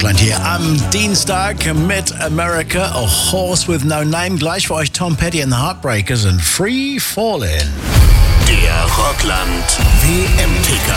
Rockland hier am Dienstag mit America, A Horse with No Name. Gleich für euch Tom Petty and the Heartbreakers and Free Fallin'. Der Rockland WM-Ticker.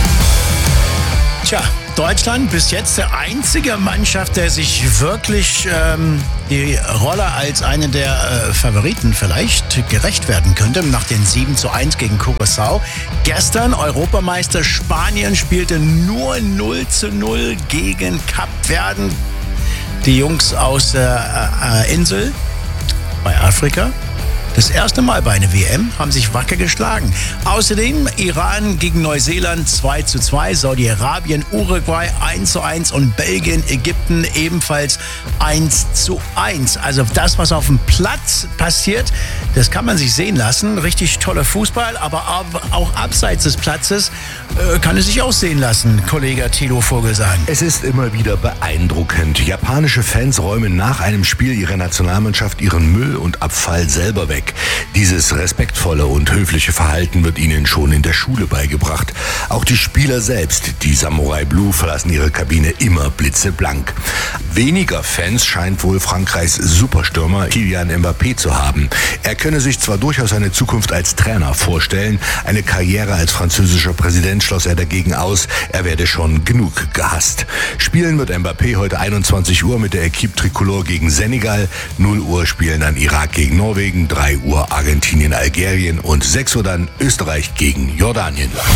Tja, Deutschland bis jetzt der einzige Mannschaft, der sich wirklich die Rolle als eine der Favoriten vielleicht gerecht werden könnte, nach den 7:1 gegen Curaçao. Gestern Europameister Spanien spielte nur 0:0 gegen Kapverden. Die Jungs aus der Insel bei Afrika. Das erste Mal bei einer WM haben sich wacker geschlagen. Außerdem Iran gegen Neuseeland 2:2, Saudi-Arabien, Uruguay 1:1 und Belgien, Ägypten ebenfalls 1:1. Also das, was auf dem Platz passiert, das kann man sich sehen lassen. Richtig toller Fußball, aber auch abseits des Platzes kann es sich auch sehen lassen, Kollege Thilo Vogelsang. Es ist immer wieder beeindruckend. Japanische Fans räumen nach einem Spiel ihrer Nationalmannschaft ihren Müll und Abfall selber weg. Dieses respektvolle und höfliche Verhalten wird ihnen schon in der Schule beigebracht. Auch die Spieler selbst, die Samurai Blue, verlassen ihre Kabine immer blitzeblank. Weniger Fans scheint wohl Frankreichs Superstürmer Kylian Mbappé zu haben. Er könne sich zwar durchaus eine Zukunft als Trainer vorstellen, eine Karriere als französischer Präsident schloss er dagegen aus, er werde schon genug gehasst. Spielen wird Mbappé heute 21 Uhr mit der Equipe Tricolore gegen Senegal, 0 Uhr spielen dann Irak gegen Norwegen, 3 Uhr Argentinien, Algerien und 6 Uhr dann Österreich gegen Jordanien.